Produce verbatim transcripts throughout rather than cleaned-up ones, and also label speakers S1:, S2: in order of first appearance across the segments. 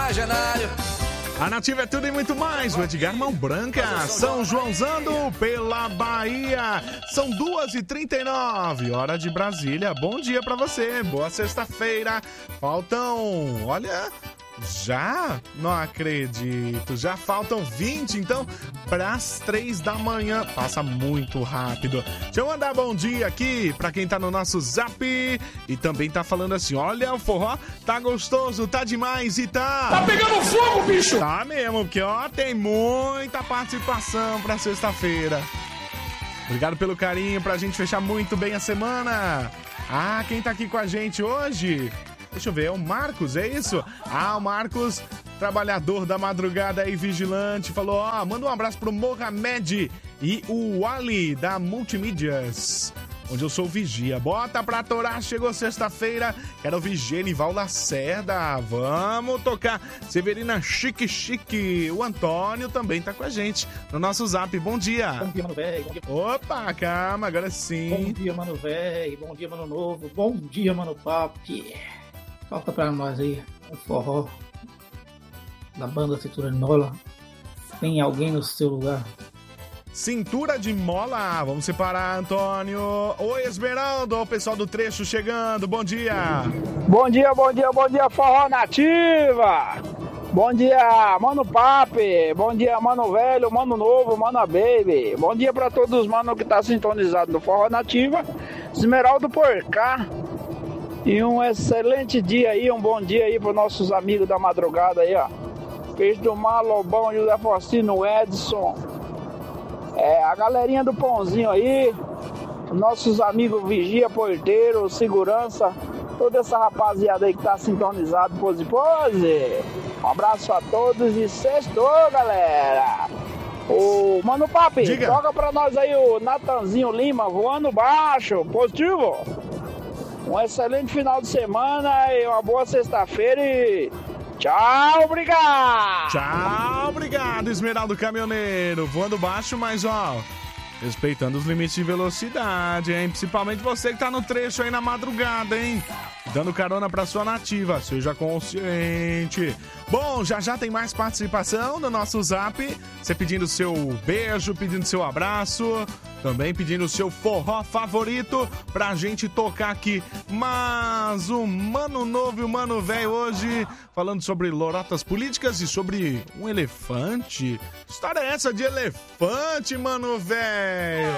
S1: imaginário.
S2: A Nativa é tudo e muito mais. O Edgar Mão Branca, São Joãozando pela Bahia. São duas e trinta e nove, hora de Brasília. Bom dia pra você, boa sexta-feira. Faltam, olha, já? Não acredito. Já faltam vinte, então, pras três da manhã. Passa muito rápido. Deixa eu mandar bom dia aqui pra quem tá no nosso zap. E também tá falando assim, olha, o forró tá gostoso, tá demais e tá...
S3: Tá pegando fogo, bicho!
S2: Tá mesmo, porque ó, tem muita participação pra sexta-feira. Obrigado pelo carinho, pra gente fechar muito bem a semana. Ah, quem tá aqui com a gente hoje? Deixa eu ver, é o Marcos, é isso? Ah, o Marcos, trabalhador da madrugada e vigilante, falou, ó, manda um abraço pro Mohamed e o Wally da Multimídias, onde eu sou vigia. Bota pra torar, chegou sexta-feira, quero vigia Nival Lacerda, vamos tocar Severina Chique Chique. O Antônio também tá com a gente no nosso zap, bom dia.
S4: Bom dia, mano velho. Bom dia.
S2: Opa, calma, agora sim.
S4: Bom dia, mano velho, bom dia, mano novo, bom dia, mano papo. Toca pra nós aí, o forró da banda Cintura de Mola. Tem alguém no seu lugar?
S2: Cintura de Mola, vamos separar, Antônio. Oi, Esmeralda, o pessoal do trecho chegando, bom dia.
S5: Bom dia, bom dia, bom dia, Forró Nativa. Bom dia, Mano Pape. Bom dia, Mano Velho, Mano Novo, Mano Baby. Bom dia pra todos os manos que tá sintonizado no Forró Nativa. Esmeralda por cá. E um excelente dia aí, um bom dia aí para nossos amigos da madrugada aí, ó. Peixe do Mar, Lobão, José Faustino, Edson, é, a galerinha do Pãozinho aí, nossos amigos Vigia, Porteiro, Segurança, toda essa rapaziada aí que tá sintonizado, pose, pose. Um abraço a todos e sextou, galera. O Mano Papi,
S2: Diga.
S5: Joga pra nós aí o Natanzinho Lima, voando baixo, positivo. Um excelente final de semana e uma boa sexta-feira e tchau, obrigado!
S2: Tchau, obrigado, Esmeraldo Caminhoneiro. Voando baixo, mas ó, respeitando os limites de velocidade, hein? Principalmente você que tá no trecho aí na madrugada, hein? Dando carona pra sua nativa, seja consciente. Bom, já já tem mais participação no nosso zap. Você pedindo seu beijo, pedindo seu abraço, também pedindo o seu forró favorito pra gente tocar aqui. Mas o Mano Novo e o Mano Velho hoje falando sobre lorotas políticas e sobre um elefante. Que história é essa de elefante, Mano Velho?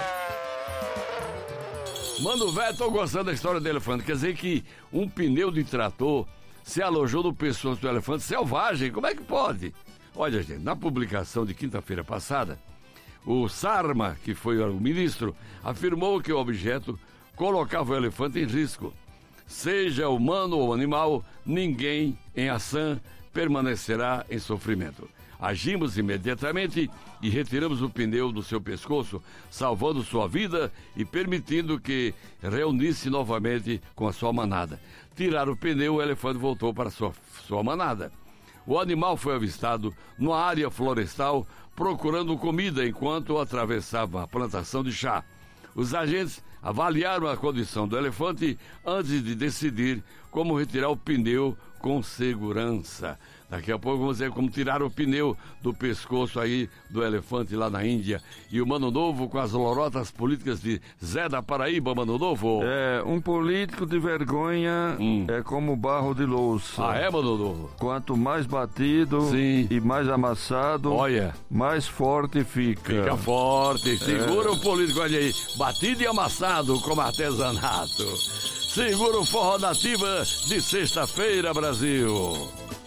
S6: Mano, velho, tô gostando da história do elefante. Quer dizer que um pneu de trator se alojou no pescoço do elefante selvagem. Como é que pode? Olha, gente, na publicação de quinta-feira passada, o Sarma, que foi o ministro, afirmou que o objeto colocava o elefante em risco. Seja humano ou animal, ninguém em ação permanecerá em sofrimento. Agimos imediatamente e retiramos o pneu do seu pescoço, salvando sua vida e permitindo que reunisse novamente com a sua manada. Tiraram o pneu, o elefante voltou para sua, sua manada. O animal foi avistado numa área florestal procurando comida enquanto atravessava a plantação de chá. Os agentes avaliaram a condição do elefante antes de decidir como retirar o pneu com segurança. Daqui a pouco vamos ver como tirar o pneu do pescoço aí do elefante lá na Índia. E o Mano Novo com as lorotas políticas de Zé da Paraíba, Mano Novo.
S7: É, um político de vergonha hum. é como barro de louça.
S6: Ah, é, Mano Novo?
S7: Quanto mais batido
S6: Sim.
S7: e mais amassado,
S6: olha,
S7: mais forte fica.
S6: Fica forte. Segura é. o político, olha aí. Batido e amassado como artesanato. Segura o Forró Nativa de sexta-feira, Brasil.